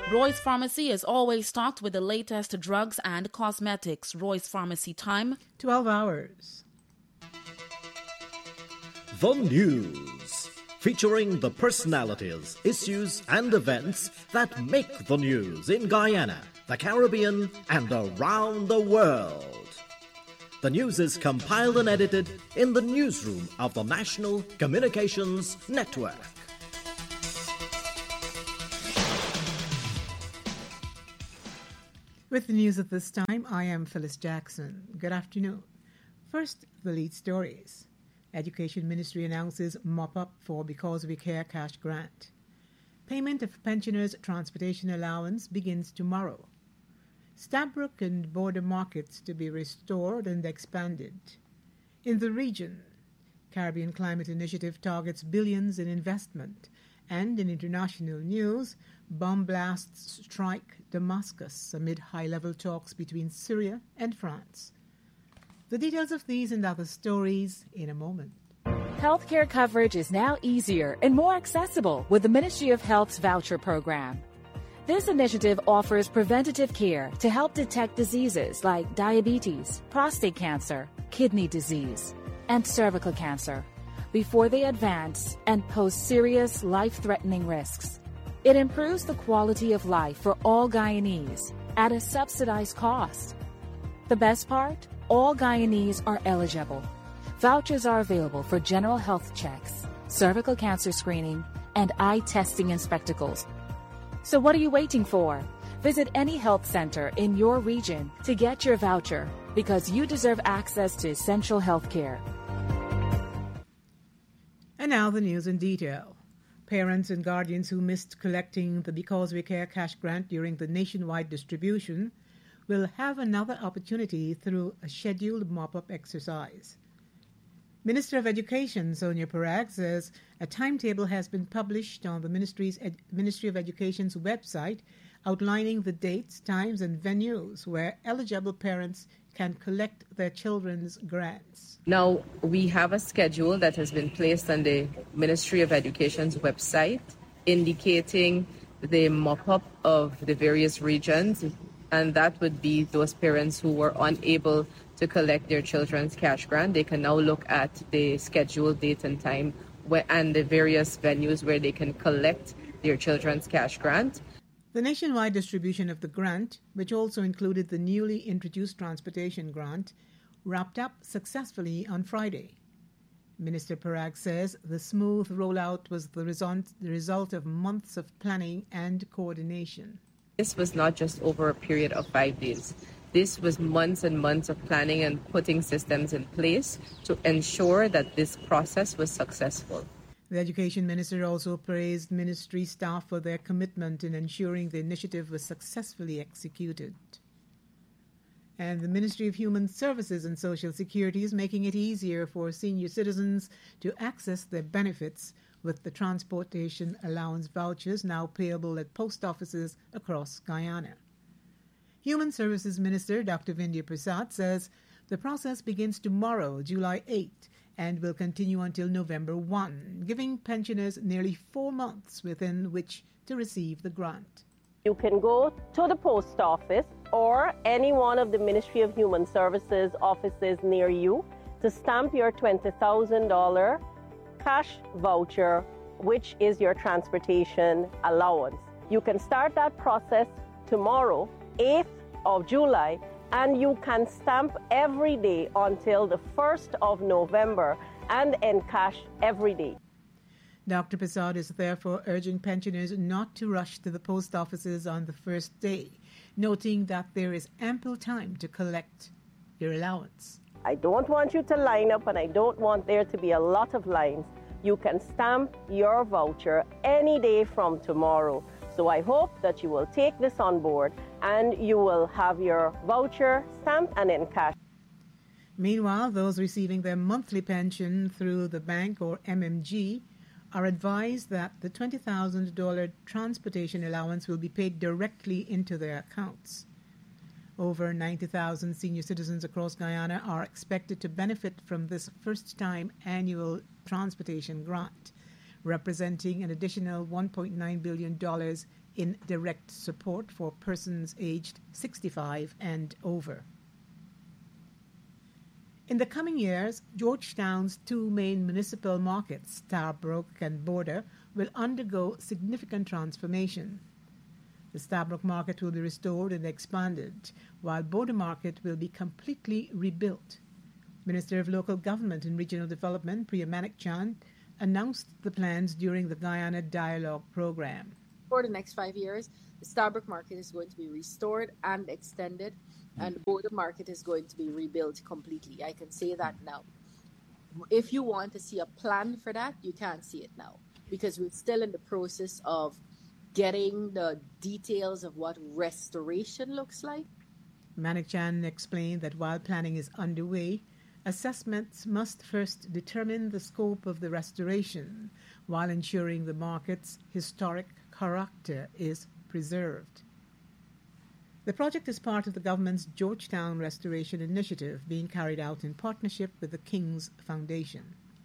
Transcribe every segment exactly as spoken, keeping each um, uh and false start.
Roy's Pharmacy is always stocked with the latest drugs and cosmetics. Roy's Pharmacy time, twelve hours. The News, featuring the personalities, issues and events that make the news in Guyana, the Caribbean and around the world. The news is compiled and edited in the newsroom of the National Communications Network. With the news at this time, I am Phyllis Jackson. Good afternoon. First, the lead stories. Education Ministry announces mop-up for Because We Care cash grant. Payment of pensioners' transportation allowance begins tomorrow. Stabroek and border markets to be restored and expanded. In the region, Caribbean Climate Initiative targets billions in investment. And in international news, bomb blasts strike Damascus amid high-level talks between Syria and France. The details of these and other stories in a moment. Healthcare coverage is now easier and more accessible with the Ministry of Health's voucher program. This initiative offers preventative care to help detect diseases like diabetes, prostate cancer, kidney disease, and cervical cancer before they advance and pose serious life-threatening risks. It improves the quality of life for all Guyanese at a subsidized cost. The best part? All Guyanese are eligible. Vouchers are available for general health checks, cervical cancer screening, and eye testing and spectacles. So what are you waiting for? Visit any health center in your region to get your voucher because you deserve access to essential health care. And now the news in detail. Parents and guardians who missed collecting the Because We Care cash grant during the nationwide distribution will have another opportunity through a scheduled mop-up exercise. Minister of Education Sonia Parag says a timetable has been published on the Ministry's Ed- Ministry of Education's website outlining the dates, times, and venues where eligible parents can collect their children's grants. Now, we have a schedule that has been placed on the Ministry of Education's website indicating the mop-up of the various regions, and that would be those parents who were unable to collect their children's cash grant. They can now look at the scheduled date and time where, and the various venues where they can collect their children's cash grant. The nationwide distribution of the grant, which also included the newly introduced transportation grant, wrapped up successfully on Friday. Minister Parag says the smooth rollout was the result, the result of months of planning and coordination. This was not just over a period of five days. This was months and months of planning and putting systems in place to ensure that this process was successful. The Education Minister also praised ministry staff for their commitment in ensuring the initiative was successfully executed. And the Ministry of Human Services and Social Security is making it easier for senior citizens to access their benefits with the transportation allowance vouchers now payable at post offices across Guyana. Human Services Minister Doctor Vindhya Prasad says the process begins tomorrow, July eighth, and will continue until November first, giving pensioners nearly four months within which to receive the grant. You can go to the post office or any one of the Ministry of Human Services offices near you to stamp your twenty thousand dollars cash voucher, which is your transportation allowance. You can start that process tomorrow, eighth of July, and you can stamp every day until the first of November and encash every day. Doctor Prasad is therefore urging pensioners not to rush to the post offices on the first day, noting that there is ample time to collect your allowance. I don't want you to line up, and I don't want there to be a lot of lines. You can stamp your voucher any day from tomorrow. So I hope that you will take this on board and you will have your voucher stamped and encashed. Meanwhile, those receiving their monthly pension through the bank or M M G are advised that the twenty thousand dollars transportation allowance will be paid directly into their accounts. Over ninety thousand senior citizens across Guyana are expected to benefit from this first-time annual transportation grant. representing an additional one point nine billion dollars in direct support for persons aged sixty-five and over. In the coming years, Georgetown's two main municipal markets, Starbrook and Border, will undergo significant transformation. The Starbrook market will be restored and expanded, while Border market will be completely rebuilt. Minister of Local Government and Regional Development, Priya Manikchand, announced the plans during the Guyana Dialogue program. For the next five years, the Starbrook market is going to be restored and extended, and the Border market is going to be rebuilt completely. I can say that now. If you want to see a plan for that, you can't see it now, because we're still in the process of getting the details of what restoration looks like. Manikchand explained that while planning is underway, assessments must first determine the scope of the restoration while ensuring the market's historic character is preserved. The project is part of the government's Georgetown Restoration Initiative being carried out in partnership with the King's Foundation.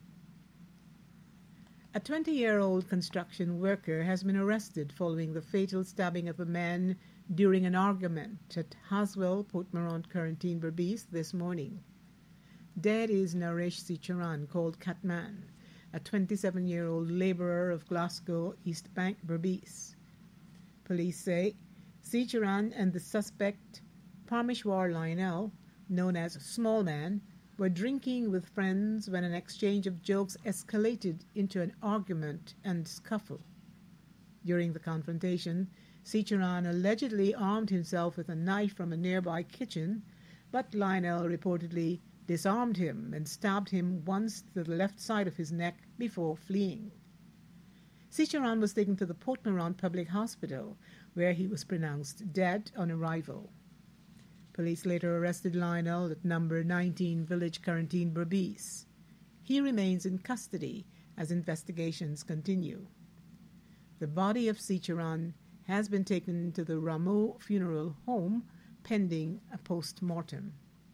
A twenty-year-old construction worker has been arrested following the fatal stabbing of a man during an argument at Haswell, Portmorant, Corentyne, Berbice this morning. Dead is Naresh Sicharan, called Catman, a twenty-seven-year-old labourer of Glasgow, East Bank, Berbice. Police say Sicharan and the suspect, Parmeshwar Lionel, known as Small Man, were drinking with friends when an exchange of jokes escalated into an argument and scuffle. During the confrontation, Sicharan allegedly armed himself with a knife from a nearby kitchen, but Lionel reportedly disarmed him and stabbed him once to the left side of his neck before fleeing. Sicharan was taken to the Portmorant Public Hospital, where he was pronounced dead on arrival. Police later arrested Lionel at number nineteen Village, Corentyne, Berbice. He remains in custody as investigations continue. The body of Sicharan has been taken to the Rameau Funeral Home pending a post-mortem.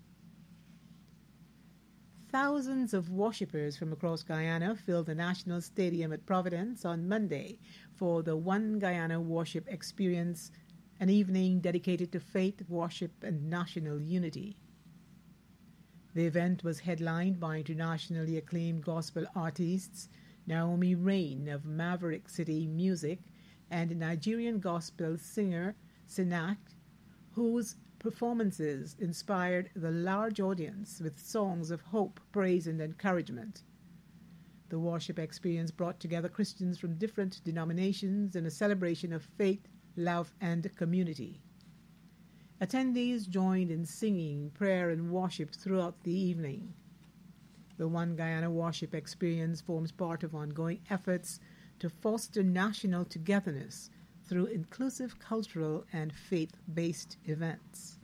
Thousands of worshippers from across Guyana filled the National Stadium at Providence on Monday for the One Guyana Worship Experience, an evening dedicated to faith, worship, and national unity. The event was headlined by internationally acclaimed gospel artists Naomi Rain of Maverick City Music and Nigerian gospel singer Sinak, whose performances inspired the large audience with songs of hope, praise, and encouragement. The worship experience brought together Christians from different denominations in a celebration of faith, love, and community. Attendees joined in singing, prayer, and worship throughout the evening. The One Guyana Worship Experience forms part of ongoing efforts to foster national togetherness through inclusive cultural and faith-based events.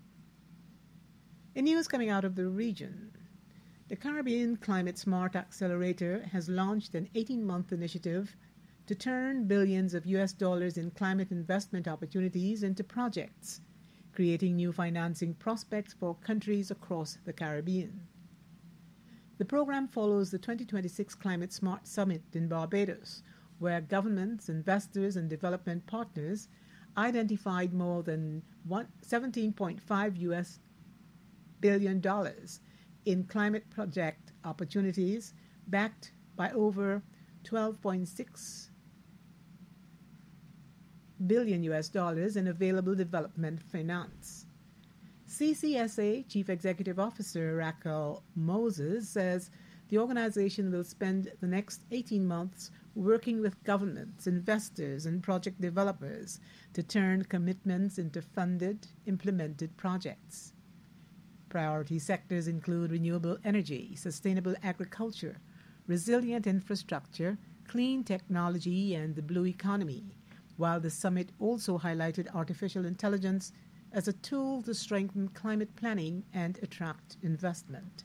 In news coming out of the region, the Caribbean Climate Smart Accelerator has launched an eighteen-month initiative to turn billions of U S dollars in climate investment opportunities into projects, creating new financing prospects for countries across the Caribbean. The program follows the twenty twenty-six Climate Smart Summit in Barbados, where governments, investors, and development partners identified more than seventeen point five U S billion dollars in climate project opportunities, backed by over twelve point six billion U S dollars in available development finance. C C S A Chief Executive Officer Raquel Moses says the organization will spend the next eighteen months working with governments, investors, and project developers to turn commitments into funded, implemented projects. Priority sectors include renewable energy, sustainable agriculture, resilient infrastructure, clean technology, and the blue economy, while the summit also highlighted artificial intelligence as a tool to strengthen climate planning and attract investment.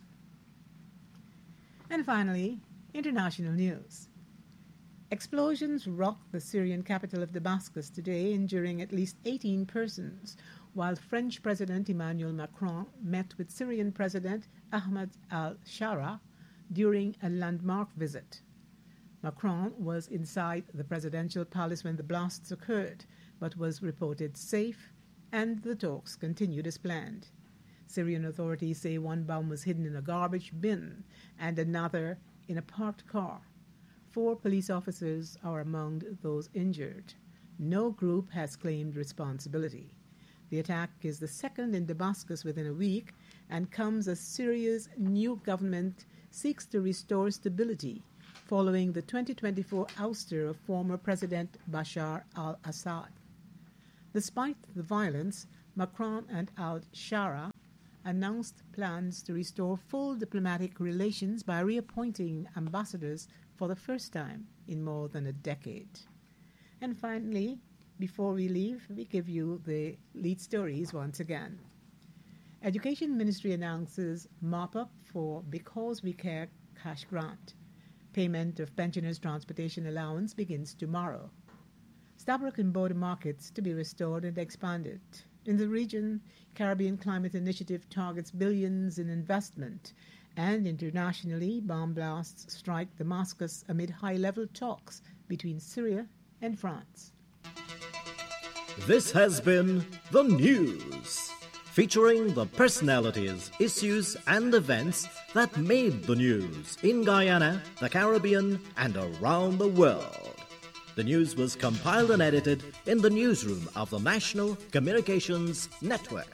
And finally, international news. Explosions rocked the Syrian capital of Damascus today, injuring at least eighteen persons, while French President Emmanuel Macron met with Syrian President Ahmed al-Shara during a landmark visit. Macron was inside the presidential palace when the blasts occurred, but was reported safe, and the talks continued as planned. Syrian authorities say one bomb was hidden in a garbage bin and another in a parked car. Four police officers are among those injured. No group has claimed responsibility. The attack is the second in Damascus within a week and comes as Syria's new government seeks to restore stability following the twenty twenty-four ouster of former President Bashar al-Assad. Despite the violence, Macron and al-Shara announced plans to restore full diplomatic relations by reappointing ambassadors for the first time in more than a decade. And finally, before we leave, we give you the lead stories once again. Education Ministry announces mop-up for Because We Care cash grant. Payment of pensioners' transportation allowance begins tomorrow. Stabroek and border markets to be restored and expanded. In the region, Caribbean Climate Initiative targets billions in investment. And internationally, bomb blasts strike Damascus amid high-level talks between Syria and France. This has been The News, featuring the personalities, issues, and events that made the news in Guyana, the Caribbean, and around the world. The news was compiled and edited in the newsroom of the National Communications Network.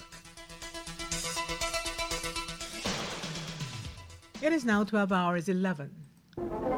It is now twelve hours eleven.